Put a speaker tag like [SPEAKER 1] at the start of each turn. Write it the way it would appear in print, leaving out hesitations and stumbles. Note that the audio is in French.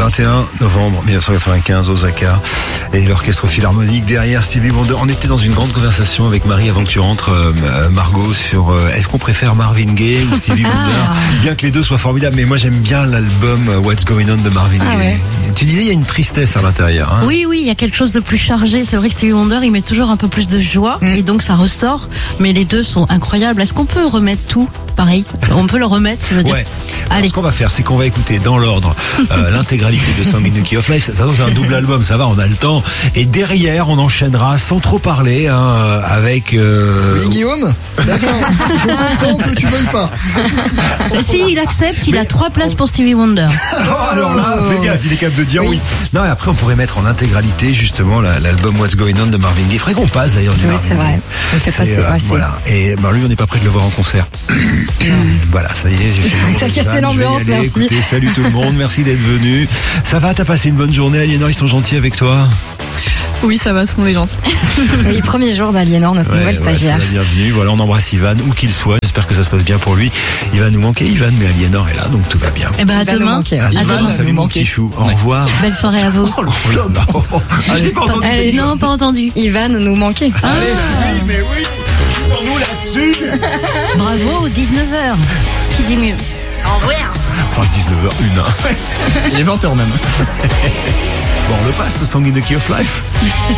[SPEAKER 1] 21 novembre 1995, Osaka, et l'orchestre philharmonique derrière Stevie Wonder. On était dans une grande conversation avec Marie avant que tu rentres, Margot, sur est-ce qu'on préfère Marvin Gaye ou Stevie Wonder, bien que les deux soient formidables, mais moi j'aime bien l'album What's Going On de Marvin Gaye. Ouais. Tu disais il y a une tristesse à l'intérieur. Hein.
[SPEAKER 2] Oui, il y a quelque chose de plus chargé. C'est vrai que Stevie Wonder, il met toujours un peu plus de joie et donc ça ressort. Mais les deux sont incroyables. Est-ce qu'on peut remettre tout pareil? On peut le remettre, je veux dire.
[SPEAKER 1] Ouais. Alors, ce qu'on va faire, c'est qu'on va écouter dans l'ordre l'intégralité de Song in the Key of Life. Ça, c'est un double album, ça va, on a le temps. Et derrière, on enchaînera sans trop parler avec.
[SPEAKER 3] Oui, Guillaume. D'accord. Je comprends que tu veuilles pas.
[SPEAKER 2] Si il accepte, il a 3 places pour Stevie Wonder.
[SPEAKER 1] Alors là, fais gaffe, il est capable de dire oui. Non, et après, on pourrait mettre en intégralité justement l'album What's Going On de Marvin Gaye. Il faudrait qu'on passe d'ailleurs du Marvin Gaye.
[SPEAKER 4] Oui, c'est vrai. On fait passer.
[SPEAKER 1] Voilà. Et lui, on n'est pas prêt de le voir en concert. Voilà, ça y est, j'ai fait.
[SPEAKER 4] T'as cassé l'ambiance, merci.
[SPEAKER 1] Écoutez, salut tout le monde, merci d'être venu. Ça va, t'as passé une bonne journée, Aliénor, ils sont gentils avec toi?
[SPEAKER 5] Oui, ça va, tout le monde est gentil.
[SPEAKER 4] Oui, premier jour d'Aliénor, notre nouvelle stagiaire.
[SPEAKER 1] Bienvenue, voilà, on embrasse Ivan, où qu'il soit, j'espère que ça se passe bien pour lui. Il va nous manquer, Ivan, mais Aliénor est là, donc tout va bien.
[SPEAKER 2] Eh ben, à demain.
[SPEAKER 1] Ivan, salut mon petit chou, au revoir.
[SPEAKER 2] Belle soirée à vous.
[SPEAKER 1] Oh, le flop. Allez, pas entendu.
[SPEAKER 2] Allez, non, pas entendu.
[SPEAKER 4] Ivan nous manquait.
[SPEAKER 1] Allez, oui, mais oui, pour nous là-dessus.
[SPEAKER 2] Bravo, 19h. Qui dit mieux? Au revoir.
[SPEAKER 1] Enfin, 19h01.
[SPEAKER 3] Il est 20h même.
[SPEAKER 1] Bon, on le passe, le Song in the Key of Life.